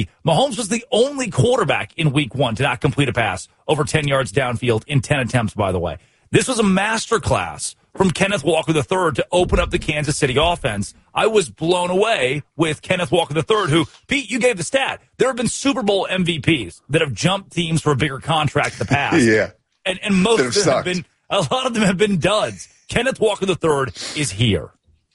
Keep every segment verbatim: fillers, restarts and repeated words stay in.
City, Mahomes was the only quarterback in week one to not complete a pass over ten yards downfield in ten attempts, by the way. This was a masterclass from Kenneth Walker the third to open up the Kansas City offense. I was blown away with Kenneth Walker the third, who, Pete, you gave the stat. There have been Super Bowl M V Ps that have jumped teams for a bigger contract in the past. yeah. And, and most that of have them sucked. have been, a lot of them have been duds. Kenneth Walker the third is here.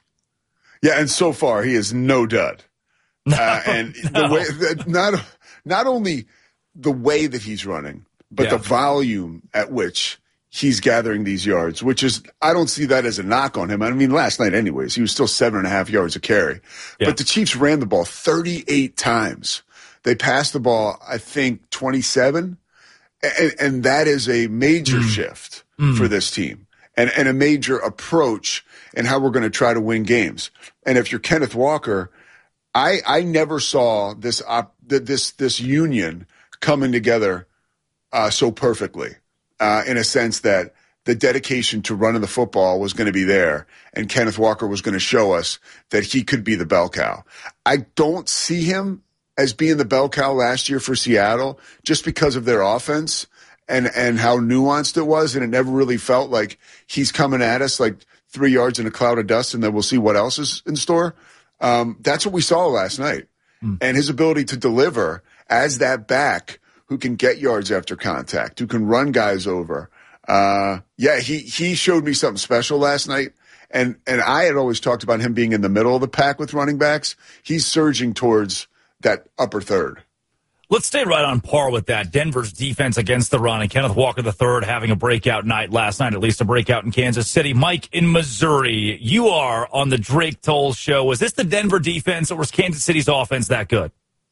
Yeah, and so far he is no dud. No, uh, and no. the way, not, not only the way that he's running, but Yeah. the volume at which he's gathering these yards, which is, I don't see that as a knock on him. I mean, last night anyways, he was still seven and a half yards a carry. Yeah. But the Chiefs ran the ball thirty-eight times. They passed the ball, I think, twenty-seven. And, and that is a major mm. shift mm. for this team and, and a major approach in how we're going to try to win games. And if you're Kenneth Walker, I, I never saw this, op, this, this union coming together uh, so perfectly. Uh, in a sense that the dedication to running the football was going to be there, and Kenneth Walker was going to show us that he could be the bell cow. I don't see him as being the bell cow last year for Seattle just because of their offense and, and how nuanced it was, and it never really felt like he's coming at us like three yards in a cloud of dust and then we'll see what else is in store. Um, that's what we saw last night. Mm. And his ability to deliver as that back who can get yards after contact, who can run guys over. Uh, yeah, he, he showed me something special last night. And, and I had always talked about him being in the middle of the pack with running backs. He's surging towards that upper third. Let's stay right on par with that. Denver's defense against the run, and Kenneth Walker the third having a breakout night last night, at least a breakout in Kansas City. Mike in Missouri, you are on the Drake Toll Show. Was this the Denver defense, or was Kansas City's offense that good?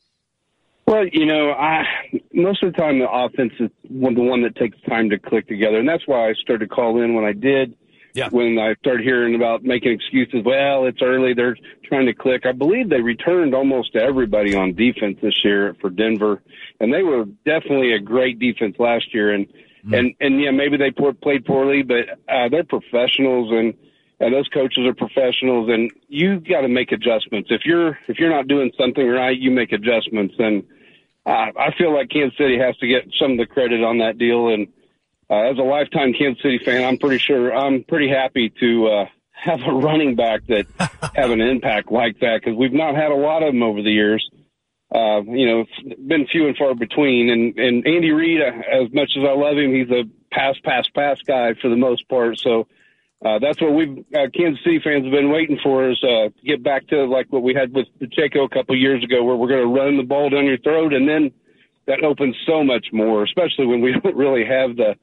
Well, you know, I most of the time the offense is one, the one that takes time to click together, and that's why I started to call in when I did. Yeah. When I started hearing about making excuses, well, it's early, they're trying to click. I believe they returned almost everybody on defense this year for Denver, and they were definitely a great defense last year. And mm. and and yeah, maybe they played poorly, but uh, they're professionals, and. And those coaches are professionals, and you got to make adjustments. If you're if you're not doing something right, you make adjustments. And uh, I feel like Kansas City has to get some of the credit on that deal. And uh, as a lifetime Kansas City fan, I'm pretty sure I'm pretty happy to uh, have a running back that have an impact like that, because we've not had a lot of them over the years. Uh, you know, it's been few and far between. And and Andy Reid, as much as I love him, he's a pass, pass, pass guy for the most part. So. Uh, that's what we've uh, Kansas City fans have been waiting for, is uh, to get back to like what we had with Pacheco a couple years ago, where we're going to run the ball down your throat, and then that opens so much more, especially when we don't really have the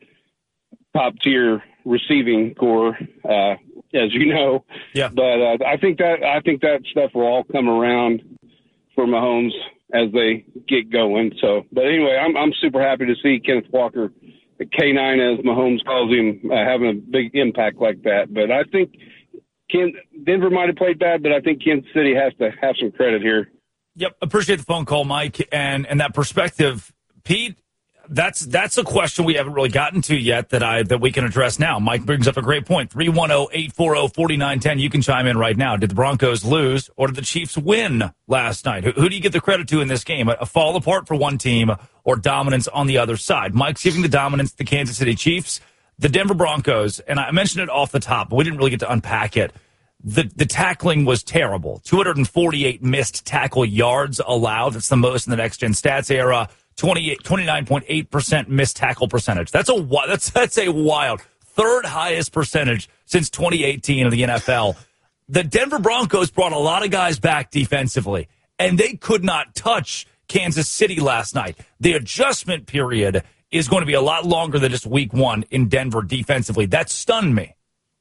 top tier receiving core, uh, as you know. Yeah. But uh, I think that I think that stuff will all come around for Mahomes as they get going. So, but anyway, I'm I'm super happy to see Kenneth Walker, K nine as Mahomes calls him, uh, having a big impact like that. But I think Ken, Denver might have played bad, but I think Kansas City has to have some credit here. Yep, appreciate the phone call, Mike, and and that perspective, Pete. That's that's a question we haven't really gotten to yet that I that we can address now. Mike brings up a great point. three one zero, eight four zero, four nine one zero. You can chime in right now. Did the Broncos lose, or did the Chiefs win last night? Who, who do you give the credit to in this game? A, a fall apart for one team or dominance on the other side? Mike's giving the dominance to the Kansas City Chiefs. The Denver Broncos, and I mentioned it off the top, but we didn't really get to unpack it. The the tackling was terrible. two hundred forty-eight missed tackle yards allowed. That's the most in the Next Gen Stats era. twenty-eight, twenty-nine point eight percent missed tackle percentage. That's a that's that's a wild third highest percentage since twenty eighteen in the N F L. The Denver Broncos brought a lot of guys back defensively, and they could not touch Kansas City last night. The adjustment period is going to be a lot longer than just week one in Denver defensively. That stunned me.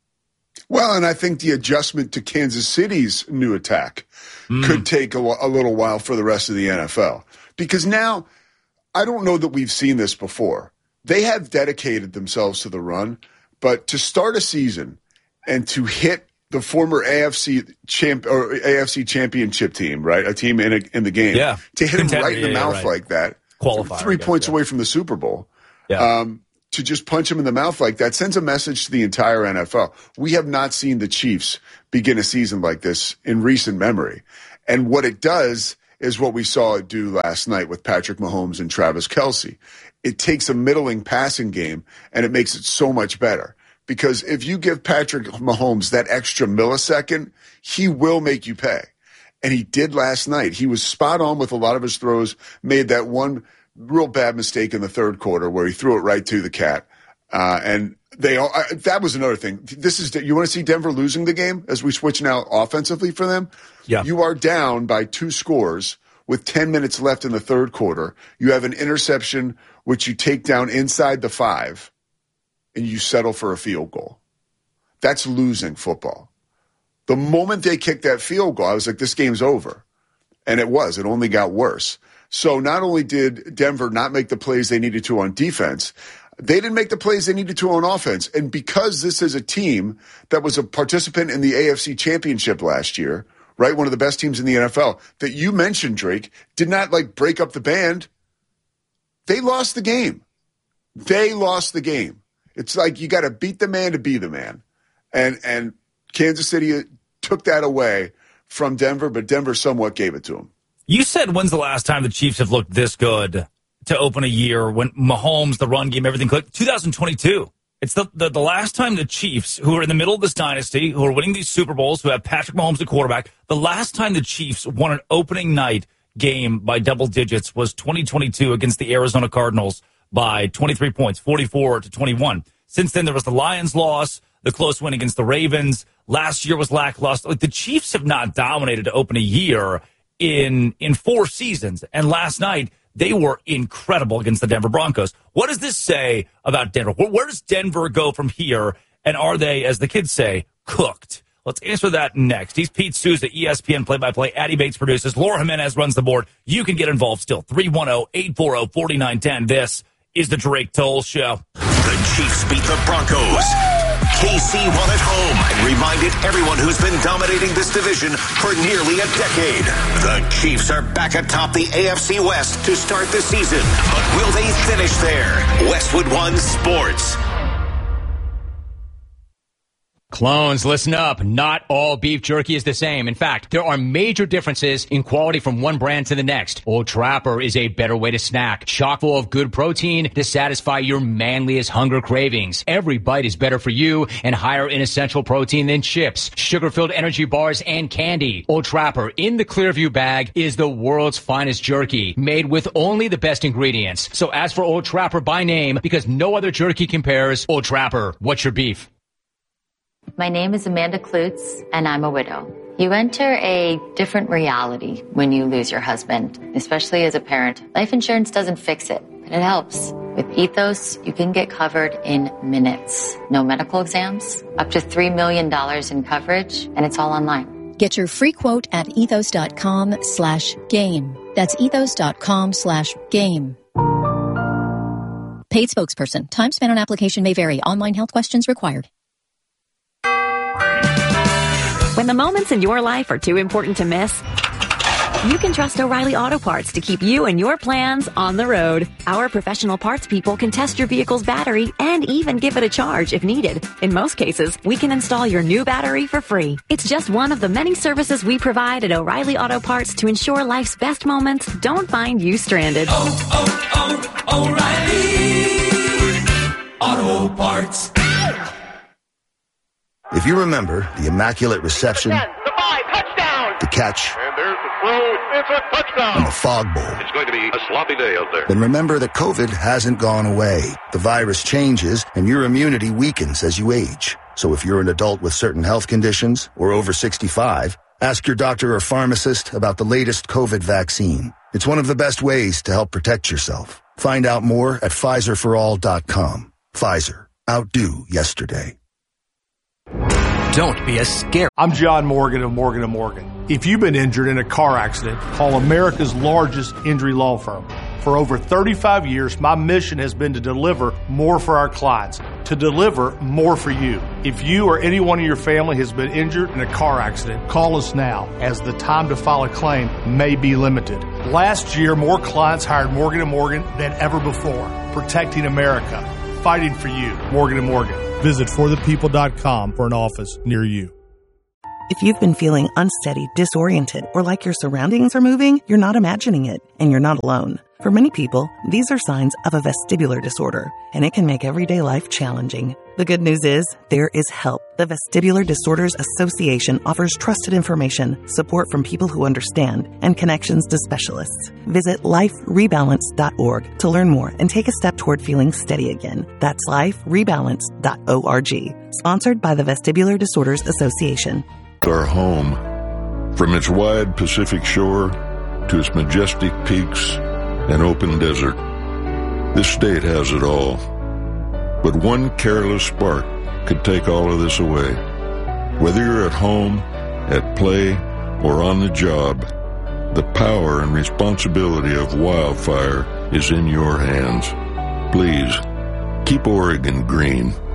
Well, and I think the adjustment to Kansas City's new attack mm. could take a, a little while for the rest of the N F L. Because now, I don't know that we've seen this before. They have dedicated themselves to the run, but to start a season and to hit the former A F C champ or A F C championship team, right, a team in a, in the game, yeah. to hit Contender, him right in the yeah, mouth right. like that, Qualifier, three guess, points yeah. away from the Super Bowl, yeah. um, to just punch him in the mouth like that sends a message to the entire N F L. We have not seen the Chiefs begin a season like this in recent memory. And what it does is what we saw it do last night with Patrick Mahomes and Travis Kelce. It takes a middling passing game, and it makes it so much better. Because if you give Patrick Mahomes that extra millisecond, he will make you pay. And he did last night. He was spot on with a lot of his throws, made that one real bad mistake in the third quarter where he threw it right to the cat. Uh, and they all, uh, that was another thing. This is, you want to see Denver losing the game as we switch now offensively for them? Yeah. You are down by two scores with ten minutes left in the third quarter. You have an interception, which you take down inside the five, and you settle for a field goal. That's losing football. The moment they kicked that field goal, I was like, this game's over. And it was. It only got worse. So not only did Denver not make the plays they needed to on defense, they didn't make the plays they needed to on offense. And because this is a team that was a participant in the A F C Championship last year, right, one of the best teams in the N F L, that you mentioned, Drake, did not, like, break up the band. They lost the game. They lost the game. It's like you got to beat the man to be the man. And and Kansas City took that away from Denver, but Denver somewhat gave it to them. You said when's the last time the Chiefs have looked this good to open a year when Mahomes, the run game, everything clicked? twenty twenty-two. It's the, the, the last time the Chiefs, who are in the middle of this dynasty, who are winning these Super Bowls, who have Patrick Mahomes at quarterback, the last time the Chiefs won an opening night game by double digits was twenty twenty-two against the Arizona Cardinals by twenty-three points, forty-four to twenty-one. Since then, there was the Lions loss, the close win against the Ravens. Last year was lackluster. Like, the Chiefs have not dominated to open a year in in four seasons. And last night, they were incredible against the Denver Broncos. What does this say about Denver? Where, where does Denver go from here? And are they, as the kids say, cooked? Let's answer that next. He's Pete Souza, E S P N play-by-play. Addie Bates produces. Laura Jimenez runs the board. You can get involved still. three one zero, eight four zero, four nine one zero. This is the Drake Toll Show. The Chiefs beat the Broncos. K C won at home and reminded everyone who's been dominating this division for nearly a decade. The Chiefs are back atop the A F C West to start the season. But will they finish there? Westwood One Sports. Clones, listen up. Not all beef jerky is the same. In fact, there are major differences in quality from one brand to the next. Old Trapper is a better way to snack, chock full of good protein to satisfy your manliest hunger cravings. Every bite is better for you and higher in essential protein than chips, sugar-filled energy bars, and candy. Old Trapper in the Clearview bag is the world's finest jerky, made with only the best ingredients. So ask for Old Trapper by name because no other jerky compares. Old Trapper, what's your beef? My name is Amanda Klutz, and I'm a widow. You enter a different reality when you lose your husband, especially as a parent. Life insurance doesn't fix it, but it helps. With Ethos, you can get covered in minutes. No medical exams, up to three million dollars in coverage, and it's all online. Get your free quote at ethos.com slash game. That's ethos.com slash game. Paid spokesperson. Time spent on application may vary. Online health questions required. When the moments in your life are too important to miss, you can trust O'Reilly Auto Parts to keep you and your plans on the road. Our professional parts people can test your vehicle's battery and even give it a charge if needed. In most cases, we can install your new battery for free. It's just one of the many services we provide at O'Reilly Auto Parts to ensure life's best moments don't find you stranded. Oh, oh, oh, O'Reilly Auto Parts. If you remember the immaculate reception, ten, the five, touchdown, the catch, and there's the throw, it's a touchdown, and the fog bowl, it's going to be a sloppy day out there. Then remember that COVID hasn't gone away. The virus changes, and your immunity weakens as you age. So if you're an adult with certain health conditions or over sixty-five, ask your doctor or pharmacist about the latest COVID vaccine. It's one of the best ways to help protect yourself. Find out more at Pfizer for all dot com. Pfizer. Outdo yesterday. Don't be a scare. I'm John Morgan of Morgan and Morgan. If you've been injured in a car accident, call America's largest injury law firm. For over thirty-five years, my mission has been to deliver more for our clients, to deliver more for you. If you or anyone in your family has been injured in a car accident, call us now, as the time to file a claim may be limited. Last year, more clients hired Morgan and Morgan than ever before, protecting America, fighting for you. Morgan and Morgan. Visit for the people dot com for an office near you. If you've been feeling unsteady, disoriented, or like your surroundings are moving, you're not imagining it, and you're not alone. For many people, these are signs of a vestibular disorder, and it can make everyday life challenging. The good news is, there is help. The Vestibular Disorders Association offers trusted information, support from people who understand, and connections to specialists. Visit life rebalance dot org to learn more and take a step toward feeling steady again. That's life rebalance dot org. Sponsored by the Vestibular Disorders Association. Our home, from its wide Pacific shore to its majestic peaks and open desert. This state has it all. But one careless spark could take all of this away. Whether you're at home, at play, or on the job, the power and responsibility of wildfire is in your hands. Please, keep Oregon green.